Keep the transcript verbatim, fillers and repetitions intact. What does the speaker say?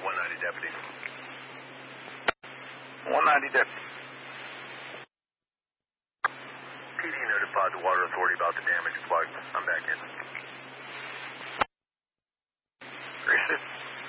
one ninety deputy. one ninety deputy. P D notified the water authority about the damage plug. I'm back in. Chris,